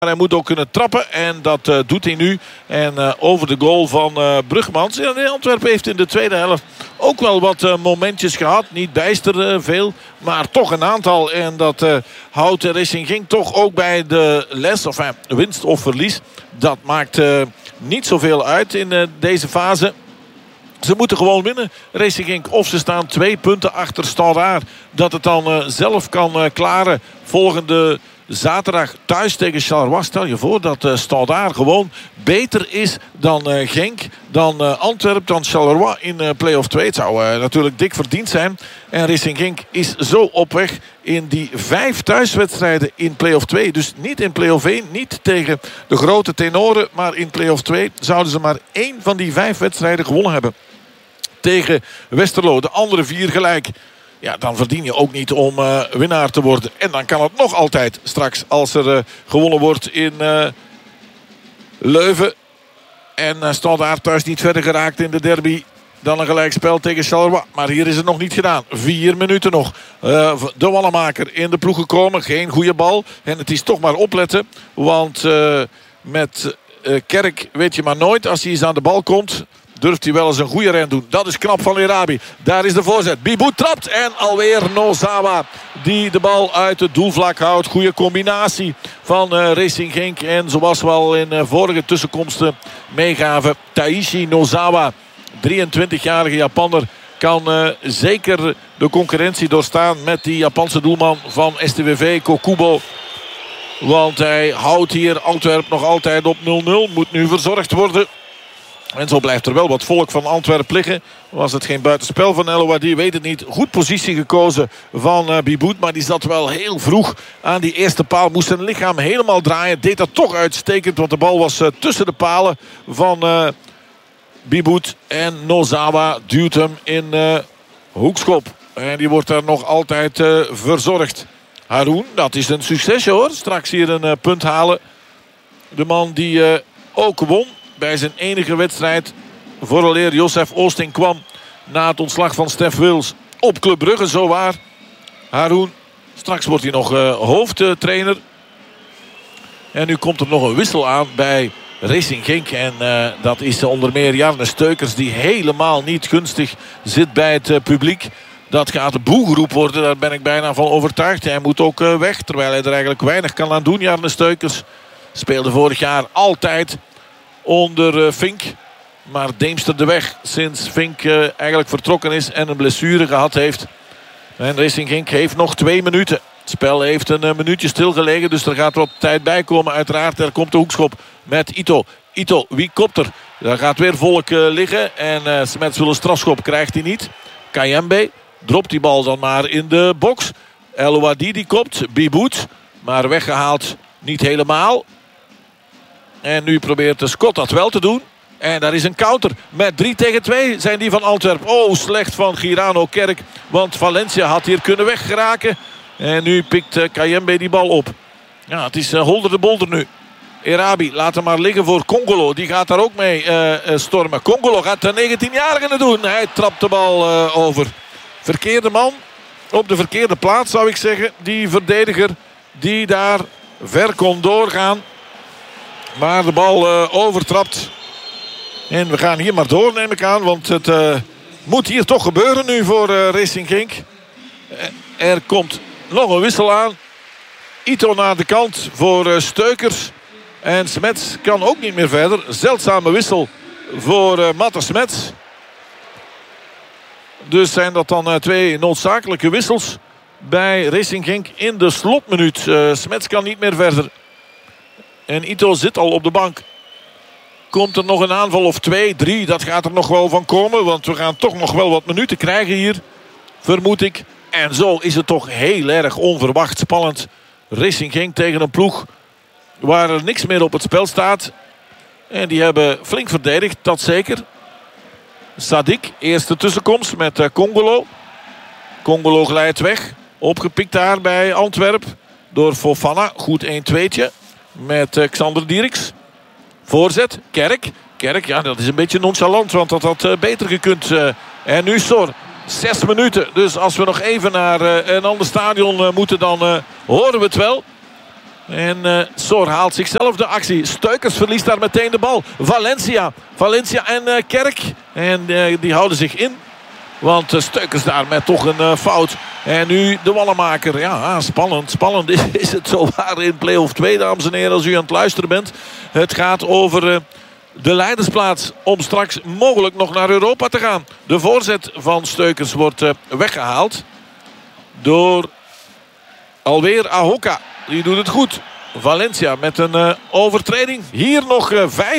Hij moet ook kunnen trappen en dat doet hij nu. En over de goal van Brugmans. Ja, Antwerpen heeft in de tweede helft ook wel wat momentjes gehad. Niet bijster veel, maar toch een aantal. En dat houdt Racing Genk toch ook bij de les. Of winst of verlies. Dat maakt niet zoveel uit in deze fase. Ze moeten gewoon winnen, Racing Genk. Of ze staan 2 punten achter Standaard. Dat het dan zelf kan klaren volgende zaterdag thuis tegen Charleroi. Stel je voor dat Standaard gewoon beter is dan Genk, dan Antwerpen, dan Charleroi in play-off 2. Het zou natuurlijk dik verdiend zijn. En Racing Genk is zo op weg in die 5 thuiswedstrijden in play-off 2. Dus niet in play-off 1, niet tegen de grote tenoren. Maar in play-off 2 zouden ze maar 1 van die 5 wedstrijden gewonnen hebben. Tegen Westerlo, de andere 4 gelijk. Ja, dan verdien je ook niet om winnaar te worden. En dan kan het nog altijd straks als er gewonnen wordt in Leuven. En Standaard thuis niet verder geraakt in de derby dan een gelijkspel tegen Charleroi. Maar hier is het nog niet gedaan. 4 minuten nog. De Wannemaker in de ploeg gekomen. Geen goede bal. En het is toch maar opletten. Want met Kerk weet je maar nooit als hij eens aan de bal komt. Durft hij wel eens een goede ren doen. Dat is knap van Erabi. Daar is de voorzet. Bibout trapt. En alweer Nozawa die de bal uit het doelvlak houdt. Goede combinatie van Racing Genk. En zoals we al in vorige tussenkomsten meegaven. Taishi Nozawa. 23-jarige Japanner. Kan zeker de concurrentie doorstaan met die Japanse doelman van STWV, Kokubo. Want hij houdt hier Antwerpen nog altijd op 0-0. Moet nu verzorgd worden. En zo blijft er wel wat volk van Antwerpen liggen. Was het geen buitenspel van El Ouadi, weet het niet. Goed positie gekozen van Bibout. Maar die zat wel heel vroeg aan die eerste paal. Moest zijn lichaam helemaal draaien. Deed dat toch uitstekend. Want de bal was tussen de palen van Bibout. En Nozawa duwt hem in hoekschop. En die wordt daar nog altijd verzorgd. Haroun, dat is een succesje hoor. Straks hier een punt halen. De man die ook won bij zijn enige wedstrijd vooraleer Josef Oosting kwam na het ontslag van Stef Wils op Club Brugge, zowaar. Haroun, straks wordt hij nog hoofdtrainer. En nu komt er nog een wissel aan bij Racing Genk. En dat is onder meer Jarne Steukers, die helemaal niet gunstig zit bij het publiek. Dat gaat een boegeroep worden, daar ben ik bijna van overtuigd. Hij moet ook weg, terwijl hij er eigenlijk weinig kan aan doen. Jarne Steukers speelde vorig jaar altijd onder Fink. Maar Deemster de weg sinds Fink eigenlijk vertrokken is en een blessure gehad heeft. En Racing Genk heeft nog 2 minuten. Het spel heeft een minuutje stilgelegen, dus er gaat wat tijd bij komen. Uiteraard, er komt de hoekschop met Ito. Ito, wie kopt er? Daar gaat weer volk liggen. En Smets wil een strafschop, krijgt hij niet. Kayembe dropt die bal dan maar in de box. El Ouadi die kopt, Bibout. Maar weggehaald niet helemaal. En nu probeert de Scott dat wel te doen. En daar is een counter. Met 3 tegen 2 zijn die van Antwerpen. Oh, slecht van Girano Kerk. Want Valencia had hier kunnen weggeraken. En nu pikt Kayembe die bal op. Ja, het is holder de bolder nu. Erabi laat hem maar liggen voor Congolo. Die gaat daar ook mee stormen. Congolo gaat de 19-jarige het doen. Hij trapt de bal over. Verkeerde man. Op de verkeerde plaats zou ik zeggen. Die verdediger die daar ver kon doorgaan. Maar de bal overtrapt. En we gaan hier maar door, neem ik aan. Want het moet hier toch gebeuren nu voor Racing Genk. Er komt nog een wissel aan. Ito naar de kant voor Steukers. En Smets kan ook niet meer verder. Zeldzame wissel voor Matte Smets. Dus zijn dat dan 2 noodzakelijke wissels bij Racing Genk in de slotminuut. Smets kan niet meer verder. En Ito zit al op de bank. Komt er nog een aanval of 2, 3? Dat gaat er nog wel van komen. Want we gaan toch nog wel wat minuten krijgen hier. Vermoed ik. En zo is het toch heel erg onverwacht spannend. Racing Genk tegen een ploeg waar er niks meer op het spel staat. En die hebben flink verdedigd, dat zeker. Sadik, eerste tussenkomst met Congolo. Congolo glijdt weg. Opgepikt daar bij Antwerp. Door Fofana. Goed 1-2'tje. Met Xander Dieriks. Voorzet. Kerk, ja, dat is een beetje nonchalant. Want dat had beter gekund. En nu Sor. 6 minuten. Dus als we nog even naar een ander stadion moeten, dan horen we het wel. En Sor haalt zichzelf de actie. Steukers verliest daar meteen de bal. Valencia en Kerk. En die houden zich in. Want Steukers daar met toch een fout. En nu de Wannemaker. Ja, spannend. Spannend is het zo waar in play-off 2, dames en heren. Als u aan het luisteren bent. Het gaat over de leidersplaats. Om straks mogelijk nog naar Europa te gaan. De voorzet van Steukers wordt weggehaald. Door alweer Ahoka. Die doet het goed. Valencia met een overtreding. Hier nog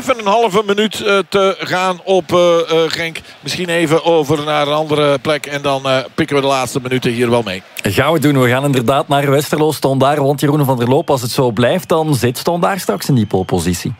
5,5 minuut te gaan op Genk. Misschien even over naar een andere plek. En dan pikken we de laatste minuten hier wel mee. Gaan we doen. We gaan inderdaad naar Westerlo. Standaard, want Jeroen van der Loop, als het zo blijft, dan zit Standaard straks in die polepositie.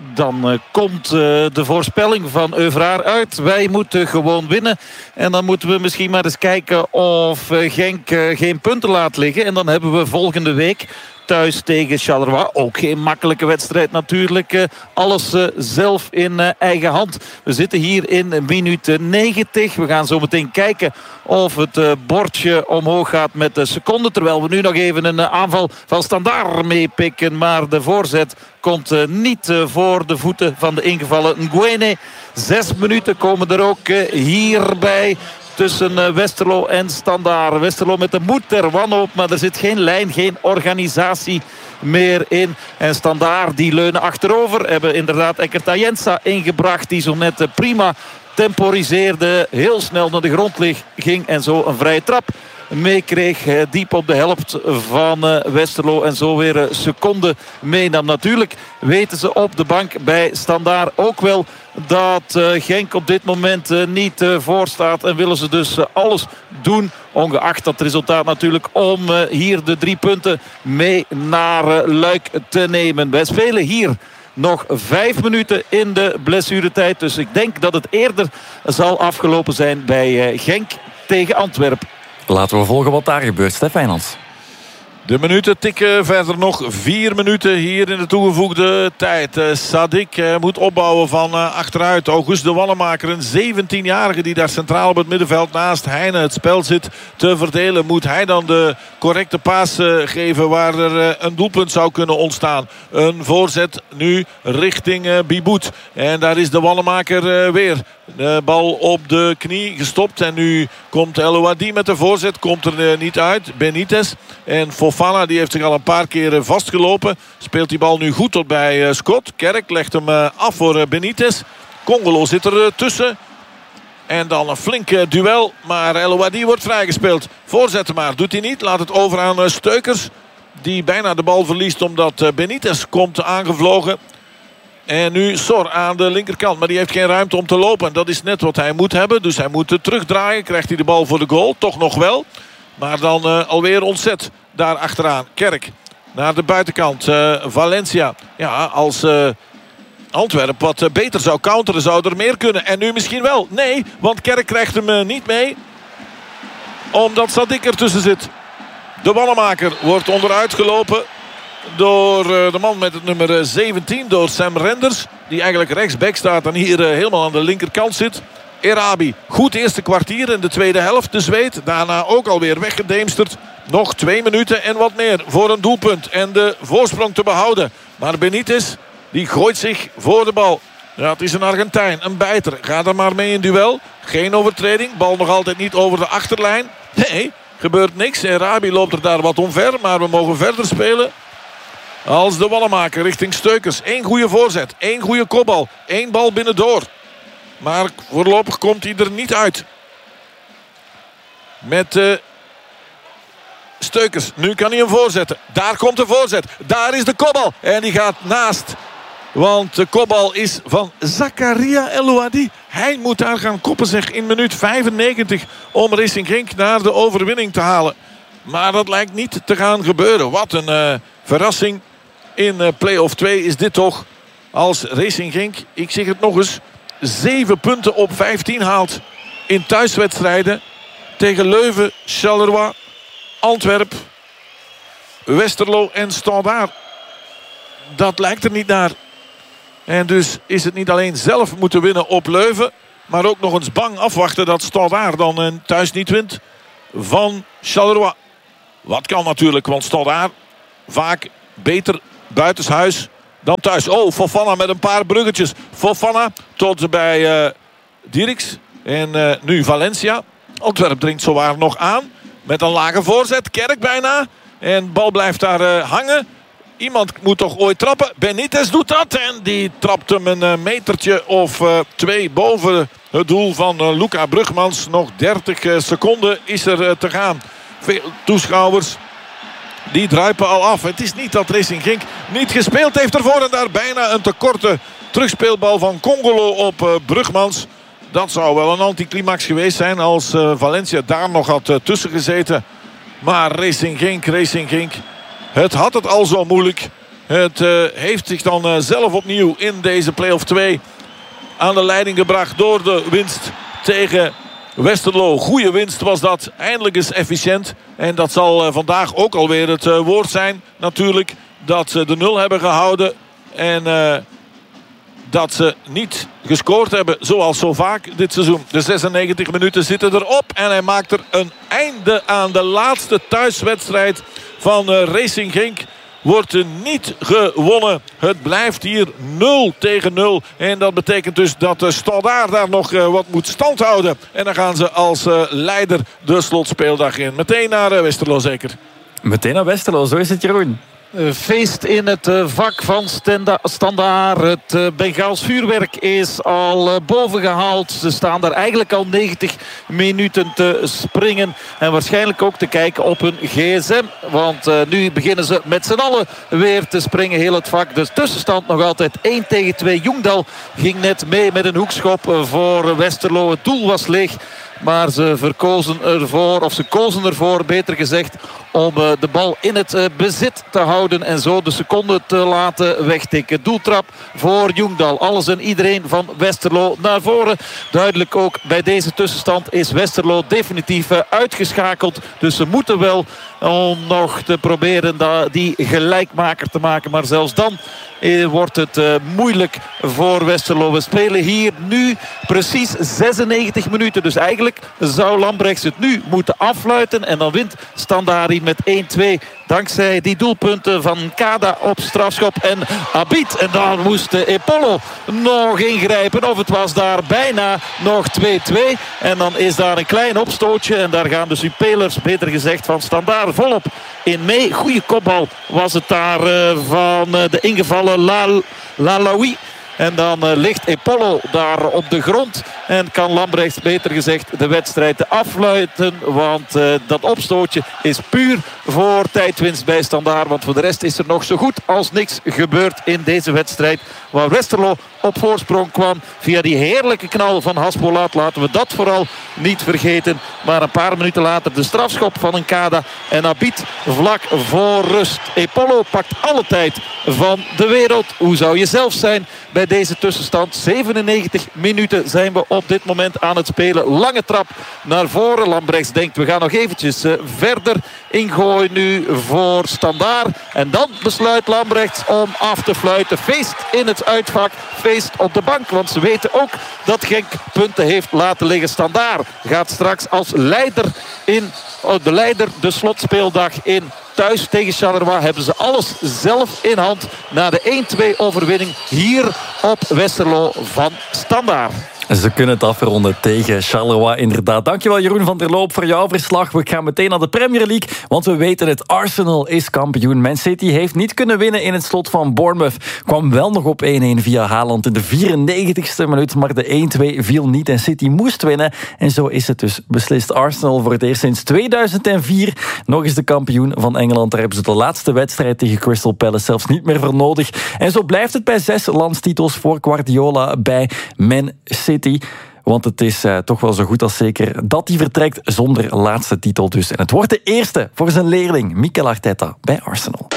Dan komt de voorspelling van Euvraar uit. Wij moeten gewoon winnen. En dan moeten we misschien maar eens kijken of Genk geen punten laat liggen. En dan hebben we volgende week thuis tegen Charleroi. Ook geen makkelijke wedstrijd natuurlijk. Alles zelf in eigen hand. We zitten hier in minuut 90. We gaan zo meteen kijken of het bordje omhoog gaat met de seconden. Terwijl we nu nog even een aanval van Standaard meepikken. Maar de voorzet komt niet voor de voeten van de ingevallen Nguene. 6 minuten komen er ook hierbij. Tussen Westerlo en Standaard. Westerlo met de moed ter wanhoop. Maar er zit geen lijn, geen organisatie meer in. En Standaard die leunen achterover. Hebben inderdaad Eckert Ayensa ingebracht. Die zo net prima temporiseerde. Heel snel naar de grond ging. En zo een vrije trap meekreeg. Diep op de helft van Westerlo. En zo weer een seconde meenam. Natuurlijk weten ze op de bank bij Standaard ook wel dat Genk op dit moment niet voorstaat. En willen ze dus alles doen, ongeacht dat resultaat natuurlijk, om hier de 3 punten mee naar Luik te nemen. Wij spelen hier nog 5 minuten in de blessuretijd. Dus ik denk dat het eerder zal afgelopen zijn bij Genk tegen Antwerpen. Laten we volgen wat daar gebeurt. Stef Wijnands. De minuten tikken verder nog. 4 minuten hier in de toegevoegde tijd. Sadik moet opbouwen van achteruit. August de Wannemaker, een 17-jarige die daar centraal op het middenveld naast Heine het spel zit te verdelen. Moet hij dan de correcte paas geven waar er een doelpunt zou kunnen ontstaan. Een voorzet nu richting Biboet. En daar is de Wannemaker weer. De bal op de knie gestopt. En nu komt El Ouadi met de voorzet. Komt er niet uit. Benitez. En Fofana die heeft zich al een paar keer vastgelopen. Speelt die bal nu goed tot bij Scott. Kerk legt hem af voor Benitez. Congolo zit er tussen. En dan een flink duel. Maar El Ouadi wordt vrijgespeeld. Voorzetten maar. Doet hij niet. Laat het over aan Steukers. Die bijna de bal verliest omdat Benitez komt aangevlogen. En nu Sor aan de linkerkant. Maar die heeft geen ruimte om te lopen. Dat is net wat hij moet hebben. Dus hij moet terugdraaien. Krijgt hij de bal voor de goal. Toch nog wel. Maar dan alweer ontzet. Daar achteraan. Kerk. Naar de buitenkant. Valencia. Ja, als Antwerpen wat beter zou counteren, zou er meer kunnen. En nu misschien wel. Nee, want Kerk krijgt hem niet mee. Omdat Sadik ertussen zit. De Wannemaker wordt onderuit gelopen door de man met het nummer 17. Door Sam Renders. Die eigenlijk rechtsback staat en hier helemaal aan de linkerkant zit. Erabi. Goed eerste kwartier in de tweede helft. De Zweed. Daarna ook alweer weggedeemsterd. Nog 2 minuten en wat meer voor een doelpunt. En de voorsprong te behouden. Maar Benitez die gooit zich voor de bal. Ja, het is een Argentijn. Een bijter. Gaat er maar mee in duel. Geen overtreding. Bal nog altijd niet over de achterlijn. Nee, gebeurt niks. Erabi loopt er daar wat omver. Maar we mogen verder spelen. Als de Wannemaker richting Steukers. 1 goede voorzet. 1 goede kopbal. 1 bal binnendoor. Maar voorlopig komt hij er niet uit. Met Steukers. Nu kan hij hem voorzetten. Daar komt de voorzet. Daar is de kopbal. En die gaat naast. Want de kopbal is van Zakaria El Ouadi. Hij moet daar gaan koppen zeg in minuut 95. Om Racing Genk naar de overwinning te halen. Maar dat lijkt niet te gaan gebeuren. Wat een verrassing. In play-off 2 is dit toch. Als Racing Genk, ik zeg het nog eens, 7 punten op 15 haalt. In thuiswedstrijden. Tegen Leuven, Charleroi, Antwerpen, Westerlo en Standaard. Dat lijkt er niet naar. En dus is het niet alleen zelf moeten winnen op Leuven. Maar ook nog eens bang afwachten dat Standaard dan thuis niet wint van Charleroi. Wat kan natuurlijk, want Standaard vaak beter buitenshuis dan thuis. Oh, Fofana met een paar bruggetjes. Fofana tot bij Dierks. En nu Valencia. Antwerp dringt zowaar nog aan. Met een lage voorzet. Kerk bijna. En de bal blijft daar hangen. Iemand moet toch ooit trappen. Benitez doet dat. En die trapt hem een metertje of 2 boven het doel van Luca Brugmans. Nog 30 seconden is er te gaan. Veel toeschouwers die druipen al af. Het is niet dat Racing Genk niet gespeeld heeft ervoor. En daar bijna een te korte terugspeelbal van Congolo op Brugmans. Dat zou wel een anticlimax geweest zijn als Valencia daar nog had tussen gezeten. Maar Racing Genk. Het had het al zo moeilijk. Het heeft zich dan zelf opnieuw in deze play-off 2 aan de leiding gebracht door de winst tegen Westerlo. Goeie winst was dat. Eindelijk eens efficiënt. En dat zal vandaag ook alweer het woord zijn. Natuurlijk dat ze de 0 hebben gehouden. En dat ze niet gescoord hebben zoals zo vaak dit seizoen. De 96 minuten zitten erop. En hij maakt er een einde aan. De laatste thuiswedstrijd van Racing Genk wordt niet gewonnen. Het blijft hier 0-0. En dat betekent dus dat de Standaard daar nog wat moet standhouden. En dan gaan ze als leider de slotspeeldag in. Meteen naar Westerlo zeker. Meteen naar Westerlo, zo is het, Jeroen. Feest in het vak van Standaard. Het Bengaals vuurwerk is al boven gehaald. Ze staan daar eigenlijk al 90 minuten te springen. En waarschijnlijk ook te kijken op hun gsm. Want nu beginnen ze met z'n allen weer te springen. Heel het vak. De tussenstand nog altijd 1-2. Jongdal ging net mee met een hoekschop voor Westerlo. Het doel was leeg. Maar ze kozen ervoor, beter gezegd, om de bal in het bezit te houden. En zo de seconde te laten wegtikken. Doeltrap voor Jongdal. Alles en iedereen van Westerlo naar voren. Duidelijk ook bij deze tussenstand is Westerlo definitief uitgeschakeld. Dus ze moeten wel om nog te proberen die gelijkmaker te maken. Maar zelfs dan wordt het moeilijk voor Westerlo. We spelen hier nu precies 96 minuten. Dus eigenlijk zou Lambrechts het nu moeten affluiten. En dan wint Standaard met 1-2. Dankzij die doelpunten van Kada op strafschop en Abid. En dan moest Epollo nog ingrijpen. Of het was daar bijna nog 2-2. En dan is daar een klein opstootje. En daar gaan de spelers, beter gezegd, van Standaard volop in mee. Goeie kopbal was het daar van de ingevallen Lalaoui. En dan ligt Epollo daar op de grond. En kan Lambrechts, beter gezegd, de wedstrijd afluiten. Want dat opstootje is puur voor tijdwinst bij Standaard. Want voor de rest is er nog zo goed als niks gebeurd in deze wedstrijd. Waar Westerlo op voorsprong kwam via die heerlijke knal van Haspolaat. Laten we dat vooral niet vergeten. Maar een paar minuten later de strafschop van een Kada. En Abid vlak voor rust. Epollo pakt alle tijd van de wereld. Hoe zou je zelf zijn bij deze tussenstand? 97 minuten zijn we op dit moment aan het spelen. Lange trap naar voren. Lambrechts denkt, we gaan nog eventjes verder ingooien nu voor Standaard. En dan besluit Lambrechts om af te fluiten. Feest in het uitvak. Feest op de bank. Want ze weten ook dat Genk punten heeft laten liggen. Standaard gaat straks als leider de slotspeeldag in. Thuis tegen Charleroi hebben ze alles zelf in hand. Na de 1-2 overwinning hier op Westerlo van Standaard. Ze kunnen het afronden tegen Charleroi, inderdaad. Dankjewel Jeroen van der Loop voor jouw verslag. We gaan meteen naar de Premier League, want we weten het. Arsenal is kampioen. Man City heeft niet kunnen winnen in het slot van Bournemouth. Kwam wel nog op 1-1 via Haaland in de 94ste minuut. Maar de 1-2 viel niet en City moest winnen. En zo is het dus beslist. Arsenal voor het eerst sinds 2004 nog eens de kampioen van Engeland. Daar hebben ze de laatste wedstrijd tegen Crystal Palace zelfs niet meer voor nodig. En zo blijft het bij 6 landstitels voor Guardiola bij Man City. Want het is toch wel zo goed als zeker dat hij vertrekt zonder laatste titel dus. En het wordt de eerste voor zijn leerling Mikel Arteta bij Arsenal.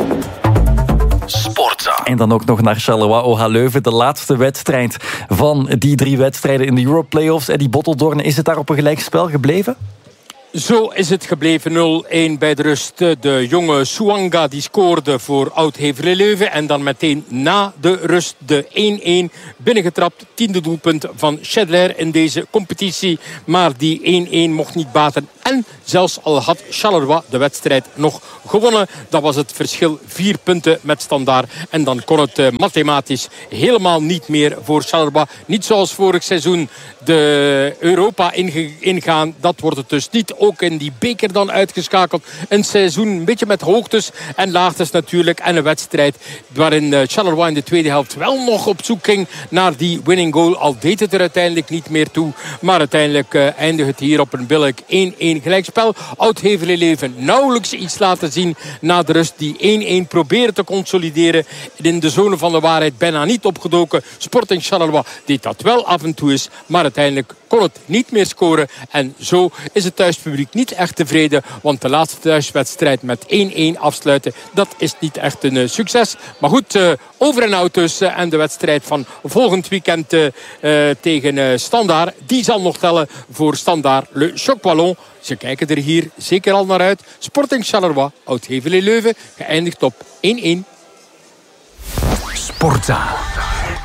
Sportza. En dan ook nog naar Charleroi OH Leuven. De laatste wedstrijd van die 3 wedstrijden in de Euro Playoffs. Eddie Botteldoorn, is het daar op een gelijkspel gebleven? Zo is het gebleven, 0-1 bij de rust. De jonge Souanga die scoorde voor Oud-Heverlee Leuven. En dan meteen na de rust de 1-1 binnengetrapt. 10e doelpunt van Schedler in deze competitie. Maar die 1-1 mocht niet baten. En zelfs al had Charleroi de wedstrijd nog gewonnen, dan was het verschil 4 punten met Standaard. En dan kon het mathematisch helemaal niet meer voor Charleroi. Niet zoals vorig seizoen de Europa ingaan. Dat wordt het dus niet. Ook in die beker dan uitgeschakeld. Een seizoen een beetje met hoogtes en laagtes natuurlijk. En een wedstrijd waarin Charleroi in de tweede helft wel nog op zoek ging naar die winning goal. Al deed het er uiteindelijk niet meer toe. Maar uiteindelijk eindigt het hier op een billig 1-1 gelijkspel. Oud-Heverlee-Leuven nauwelijks iets laten zien na de rust. Die 1-1 proberen te consolideren. In de zone van de waarheid bijna niet opgedoken. Sporting Charleroi deed dat wel af en toe eens. Maar uiteindelijk kon het niet meer scoren. En zo is het thuispubliek niet echt tevreden. Want de laatste thuiswedstrijd met 1-1 afsluiten, dat is niet echt een succes. Maar goed, over en out dus. En de wedstrijd van volgend weekend tegen Standaard, die zal nog tellen voor Standaard Le Choc Wallon. Ze kijken er hier zeker al naar uit. Sporting Charleroi, Oud-Heverlee-Leuven, geëindigd op 1-1. Sportza.